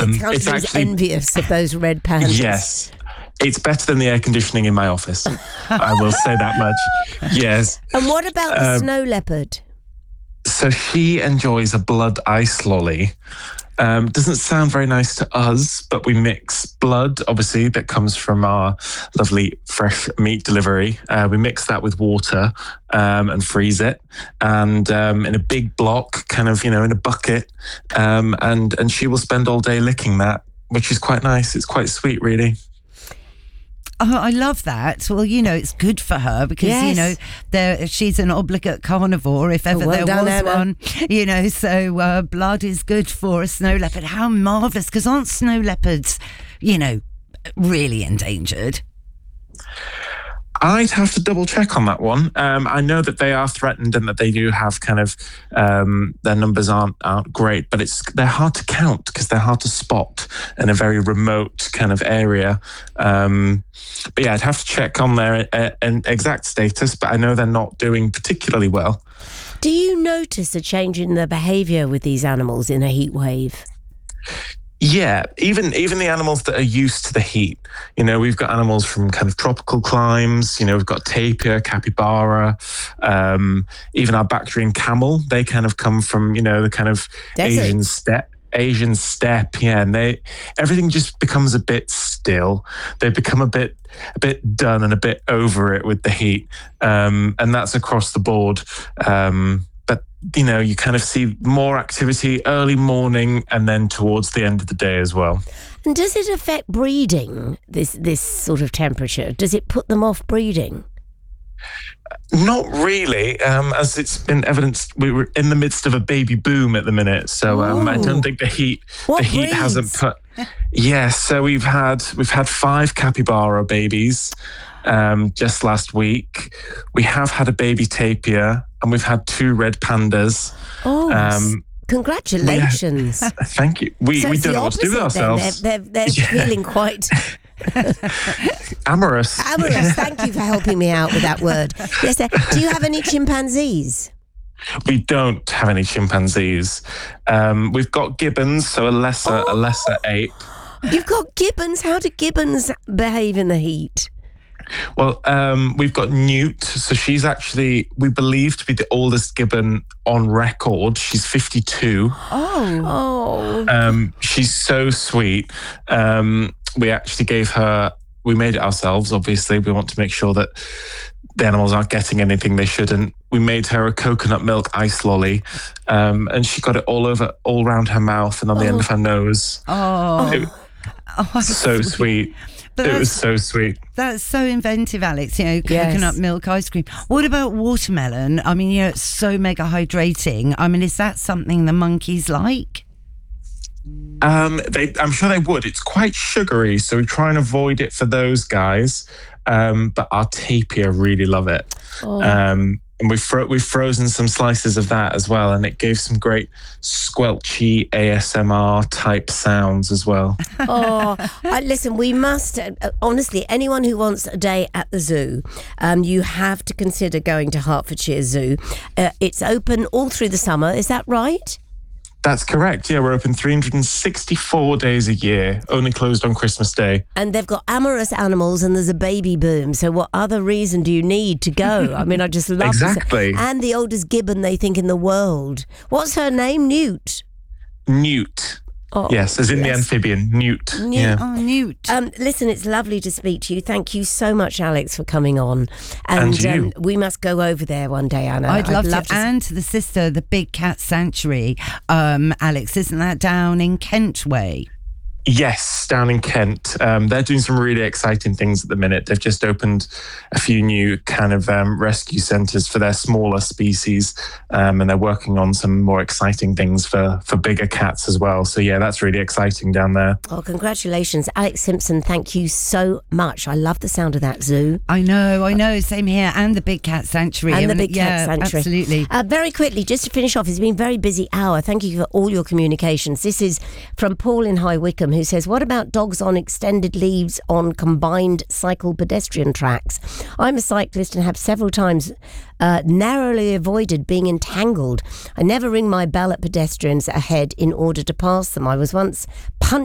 them. It's actually envious of those red pandas. Yes. It's better than the air conditioning in my office. I will say that much. Yes. And what about the snow leopard? So she enjoys a blood ice lolly. Doesn't sound very nice to us, but we mix blood, obviously, that comes from our lovely fresh meat delivery. We mix that with water and freeze it, and in a big block, kind of, in a bucket. And she will spend all day licking that, which is quite nice. It's quite sweet, really. Oh, I love that. Well, it's good for her because, she's an obligate carnivore if ever there was one, so blood is good for a snow leopard. How marvellous, because aren't snow leopards, really endangered? I'd have to double check on that one. I know that they are threatened and that they do have kind of their numbers aren't great, but they're hard to count because they're hard to spot in a very remote kind of area. But yeah, I'd have to check on their exact status, but I know they're not doing particularly well. Do you notice a change in the behaviour with these animals in a heat wave? Yeah, even the animals that are used to the heat. We've got animals from kind of tropical climes. We've got tapir, capybara, even our Bactrian camel. They kind of come from, the kind of Asian steppe. Yeah, and everything just becomes a bit still. They become a bit done and a bit over it with the heat, and that's across the board. But you kind of see more activity early morning and then towards the end of the day as well. And does it affect breeding, this sort of temperature? Does it put them off breeding? Not really, as it's been evidenced. We were in the midst of a baby boom at the minute, so I don't think the heat hasn't put. Yes, so we've had 5 capybara babies just last week. We have had a baby tapir, and we've had 2 red pandas. Oh, congratulations! Thank you. We don't know what to do with ourselves. They're feeling quite. Amorous. Thank you for helping me out with that word. Yes, do you have any chimpanzees? We don't have any chimpanzees. We've got gibbons, so a lesser ape. You've got gibbons. How do gibbons behave in the heat? Well, we've got Newt. So she's actually, we believe, to be the oldest gibbon on record. She's 52. Oh. She's so sweet. We actually we made it ourselves, obviously. We want to make sure that the animals aren't getting anything they shouldn't. We made her a coconut milk ice lolly, and she got it all around her mouth and on the end of her nose. So sweet. It was so sweet. That's so inventive, Alex. Coconut milk ice cream. What about watermelon? I mean, it's so mega hydrating. I mean, is that something the monkeys like? I'm sure they would. It's quite sugary, so we try and avoid it for those guys. But our tapir really love it. And we've frozen some slices of that as well, and it gave some great squelchy ASMR type sounds as well. Listen, we must honestly, anyone who wants a day at the zoo, you have to consider going to Hertfordshire Zoo. It's open all through the summer. Is that right? That's correct. Yeah, we're open 364 days a year, only closed on Christmas Day. And they've got amorous animals and there's a baby boom. So what other reason do you need to go? I mean, I just love Exactly. This. And the oldest gibbon, they think, in the world. What's her name? Newt. Yes, as in the amphibian, Newt. Yeah. Oh, Newt. Listen, it's lovely to speak to you. Thank you so much, Alex, for coming on. And we must go over there one day, Anna. I'd love to. And to the sister, the Big Cat Sanctuary. Alex, isn't that down in Kent Way? Yes, down in Kent. They're doing some really exciting things at the minute. They've just opened a few new kind of rescue centres for their smaller species, and they're working on some more exciting things for bigger cats as well. So yeah, that's really exciting down there. Oh, congratulations. Alex Simpson, thank you so much. I love the sound of that zoo. I know. Same here. And the Big Cat Sanctuary. And the Big Cat Sanctuary. Absolutely. Very quickly, just to finish off, it's been a very busy hour. Thank you for all your communications. This is from Paul in High Wycombe, who says, what about dogs on extended leaves on combined cycle pedestrian tracks? I'm a cyclist and have several times narrowly avoided being entangled. I never ring my bell at pedestrians ahead in order to pass them. I was once punched